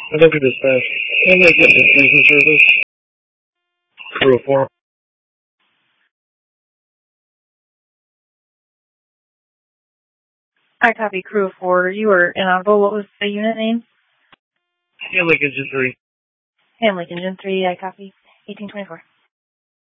I think we dispatch. Can I get distribution service? Crew of 4. I copy crew of 4. You were inaudible. What was the unit name? Hanley Engine 3. Hanley Engine 3. I copy. 1824.